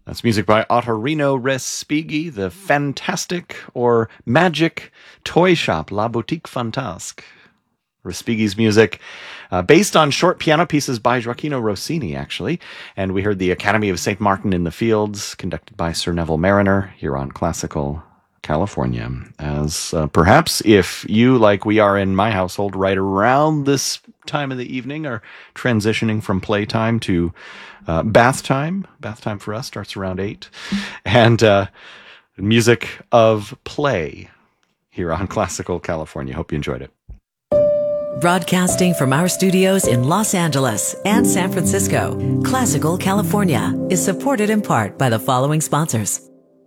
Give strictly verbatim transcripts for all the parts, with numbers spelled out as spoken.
That's music by Ottorino Respighi, the fantastic or magic toy shop La Boutique Fantasque. Respighi's music, uh, based on short piano pieces by Gioacchino Rossini, actually. And we heard the Academy of Saint Martin in the Fields, conducted by Sir Neville Mariner, here on Classical California. As uh, perhaps if you, like we are in my household, right around this time of the evening, are transitioning from playtime to uh, bath time. Bath time for us starts around eight. And uh, music of play here on Classical California. Hope you enjoyed it. Broadcasting from our studios in Los Angeles and San Francisco, Classical California is supported in part by the following sponsors.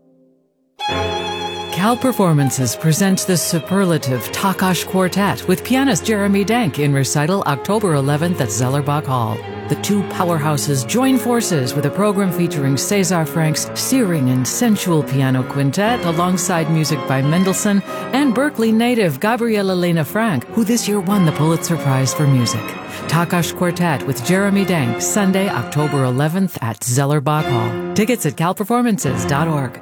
Cal Performances presents the superlative Takash Quartet with pianist Jeremy Denk in recital October eleventh at Zellerbach Hall. The two powerhouses join forces with a program featuring César Frank's searing and sensual piano quintet alongside music by Mendelssohn and Berkeley native Gabriela Lena Frank, who this year won the Pulitzer Prize for Music. Takash Quartet with Jeremy Denk, Sunday, October eleventh at Zellerbach Hall. Tickets at cal performances dot org.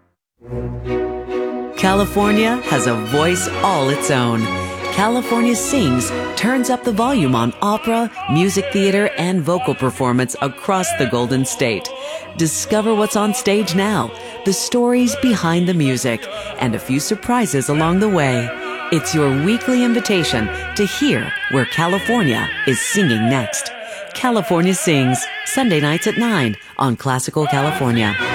California has a voice all its own. California Sings turns up the volume on opera, music theater, and vocal performance across the Golden State. Discover what's on stage now, the stories behind the music, and a few surprises along the way. It's your weekly invitation to hear where California is singing next. California Sings, Sunday nights at nine on Classical California.